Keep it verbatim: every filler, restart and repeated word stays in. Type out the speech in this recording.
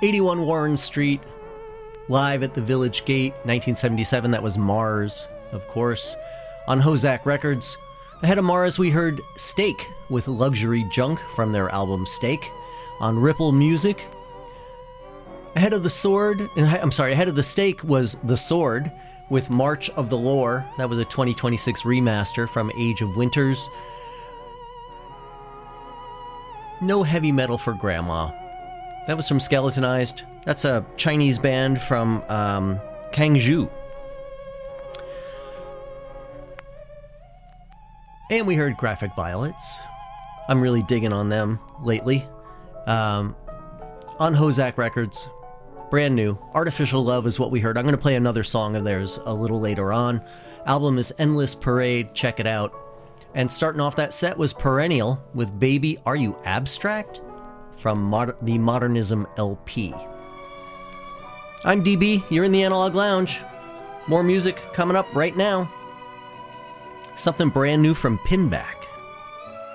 eighty-one Warren Street, live at the Village Gate, nineteen seventy-seven. That was Mars, of course. On Hozak Records. Ahead of Mars, we heard Steak with Luxury Junk from their album Steak. On Ripple Music. Ahead of the Sword, I'm sorry, ahead of the Steak was The Sword with March of the Lore. That was a twenty twenty-six remaster from Age of Winters. No Heavy Metal for Grandma. That was from Skeletonized. That's a Chinese band from um, Kangzhou. And we heard Graphic Violets. I'm really digging on them lately. Um, on Hozak Records, brand new. Artificial Love is what we heard. I'm going to play another song of theirs a little later on. Album is Endless Parade. Check it out. And starting off that set was Perennial with Baby Are You Abstract from Mod- the Modernism L P. I'm D B. You're in the Analog Lounge. More music coming up right now. Something brand new from Pinback.